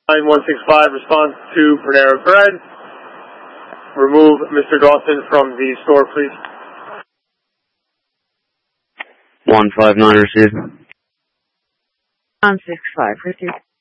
9165, respond to Panera Bread. Remove Mr. Dawson from the store, please. 159 received. 165 received.